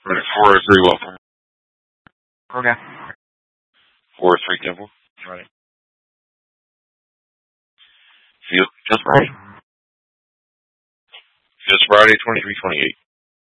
403 welcome. Okay. 403 Temple. Right. Feels Friday. Feels Friday, 2328.